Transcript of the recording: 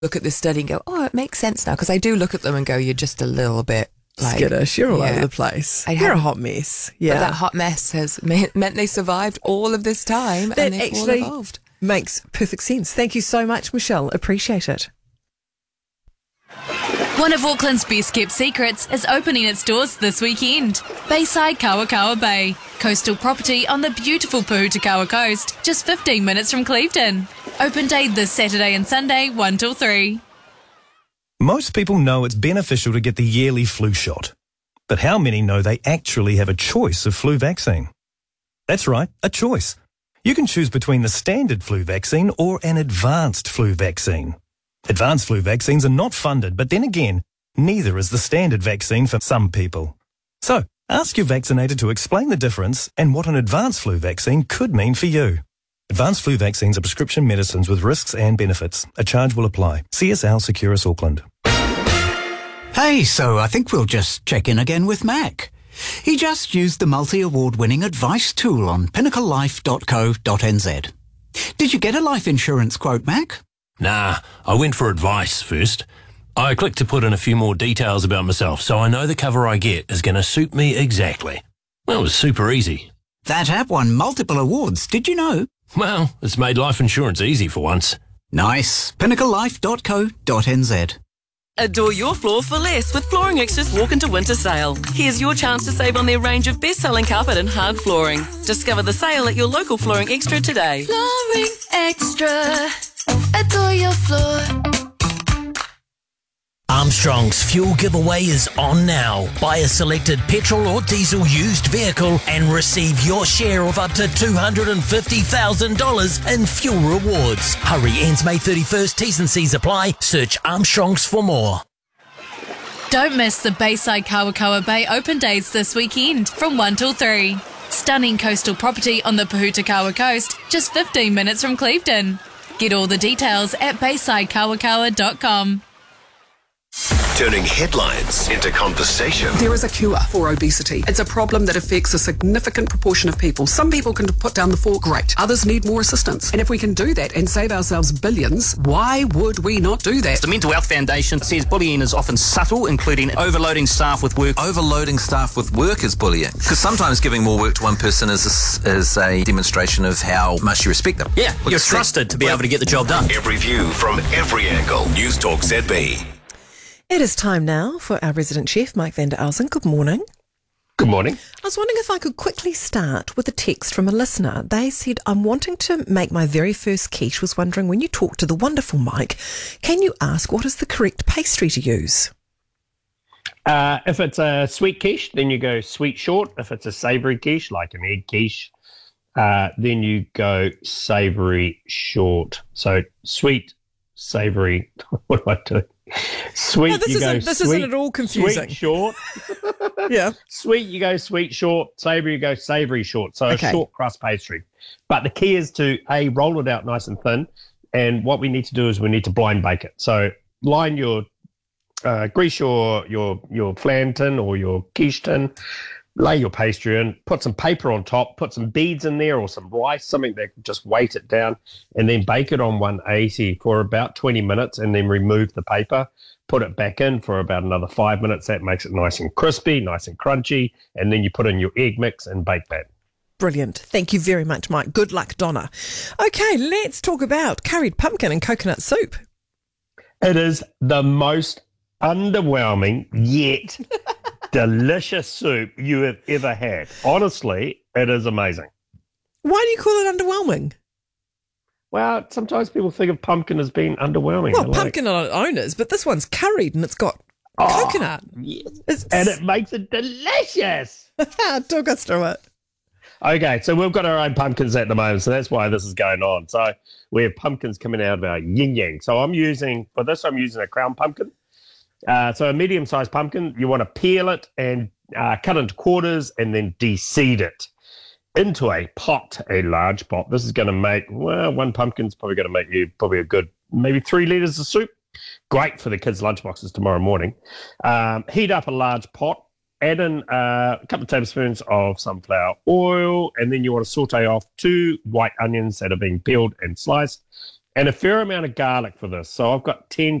look at this study and go, oh, it makes sense now. Because I do look at them and go, you're just a little bit like... skittish. You're all over the place. You're a hot mess. Yeah. But that hot mess has meant they survived all of this time and they've all evolved. Makes perfect sense. Thank you so much, Michelle. Appreciate it. One of Auckland's best kept secrets is opening its doors this weekend. Bayside Kawakawa Bay, coastal property on the beautiful Puhutakawa coast, just 15 minutes from Clevedon. Open day this Saturday and Sunday, 1 till 3. Most people know it's beneficial to get the yearly flu shot. But how many know they actually have a choice of flu vaccine? That's right, a choice. You can choose between the standard flu vaccine or an advanced flu vaccine. Advanced flu vaccines are not funded, but then again, neither is the standard vaccine for some people. So, ask your vaccinator to explain the difference and what an advanced flu vaccine could mean for you. Advanced flu vaccines are prescription medicines with risks and benefits. A charge will apply. CSL Securus Auckland. Hey, so I think we'll just check in again with Mac. He just used the multi-award-winning advice tool on pinnaclelife.co.nz. Did you get a life insurance quote, Mac? Nah, I went for advice first. I clicked to put in a few more details about myself so I know the cover I get is going to suit me exactly. Well, it was super easy. That app won multiple awards, did you know? Well, it's made life insurance easy for once. Nice. pinnaclelife.co.nz. Adore your floor for less with Flooring Extra's Walk into Winter sale. Here's your chance to save on their range of best-selling carpet and hard flooring. Discover the sale at your local Flooring Extra today. Flooring Extra. Adore your floor. Armstrong's fuel giveaway is on now. Buy a selected petrol or diesel used vehicle and receive your share of up to $250,000 in fuel rewards. Hurry, ends May 31st. T's and C's apply. Search Armstrongs for more. Don't miss the Bayside Kawakawa Bay open days this weekend from 1 till 3. Stunning coastal property on the Puhutakawa coast, just 15 minutes from Clevedon. Get all the details at baysidekawakawa.com. Turning headlines into conversation. There is a cure for obesity. It's a problem that affects a significant proportion of people. Some people can put down the fork, great. Others need more assistance. And if we can do that and save ourselves billions, why would we not do that? The Mental Health Foundation says bullying is often subtle, including overloading staff with work. Overloading staff with work is bullying. Because sometimes giving more work to one person is a demonstration of how much you respect them. Yeah, you're trusted to be able to get the job done. Every view from every angle. News Talk ZB. It is time now for our resident chef, Mike van der Elsen. Good morning. Good morning. I was wondering if I could quickly start with a text from a listener. They said, I'm wanting to make my very first quiche. Was wondering, when you talk to the wonderful Mike, can you ask what is the correct pastry to use? If it's a sweet quiche, then you go sweet short. If it's a savoury quiche, like an egg quiche, then you go savoury short. So sweet, savoury. What do I do? Sweet, no, this isn't at all confusing. Sweet short. Yeah. Sweet, you go sweet short. Savoury, you go savoury short. So okay. A short crust pastry. But the key is to, roll it out nice and thin. And what we need to do is we need to blind bake it. So line your, grease your flan tin or your quiche tin. Lay your pastry in, put some paper on top, put some beads in there or some rice, something that can just weight it down, and then bake it on 180 for about 20 minutes and then remove the paper, put it back in for about another 5 minutes. That makes it nice and crispy, nice and crunchy, and then you put in your egg mix and bake that. Brilliant. Thank you very much, Mike. Good luck, Donna. Okay, let's talk about curried pumpkin and coconut soup. It is the most underwhelming yet delicious soup you have ever had. Honestly, it is amazing. Why do you call it underwhelming? Well, sometimes people think of pumpkin as being underwhelming. Well, pumpkin on its own is, but this one's curried and it's got coconut. Yes. And it makes it delicious. Talk us through it. Okay, so we've got our own pumpkins at the moment, so that's why this is going on. So we have pumpkins coming out of our yin-yang. So I'm using a crown pumpkin. So a medium-sized pumpkin, you want to peel it and cut into quarters and then de-seed it into a pot, a large pot. This is going to make, one pumpkin's probably going to make you probably a good, maybe 3 litres of soup. Great for the kids' lunchboxes tomorrow morning. Heat up a large pot, add in a couple of tablespoons of sunflower oil, and then you want to saute off 2 white onions that have been peeled and sliced. and a fair amount of garlic for this. So I've got 10